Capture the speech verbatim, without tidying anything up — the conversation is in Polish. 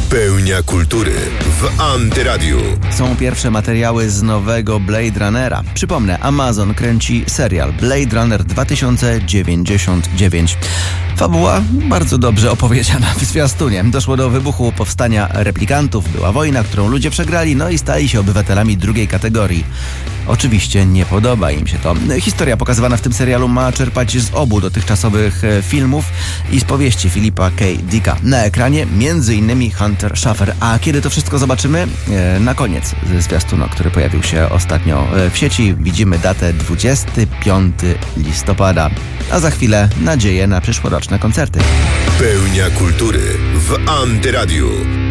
Pełnia kultury w Antyradiu. Są pierwsze materiały z nowego Blade Runnera. Przypomnę, Amazon kręci serial Blade Runner dwa tysiące dziewięćdziesiąt dziewięć. Fabuła bardzo dobrze opowiedziana w zwiastunie. Doszło do wybuchu powstania replikantów, była wojna, którą ludzie przegrali, no i stali się obywatelami drugiej kategorii. Oczywiście nie podoba im się to. Historia pokazywana w tym serialu ma czerpać z obu dotychczasowych filmów i z powieści Philipa K. Dicka. Na ekranie między innymi Hunter Schafer. A kiedy to wszystko zobaczymy? Na koniec ze zwiastunu, który pojawił się ostatnio w sieci, widzimy datę dwudziestego piątego listopada. A za chwilę nadzieję na przyszłoroczne koncerty. Pełnia kultury w Antyradiu.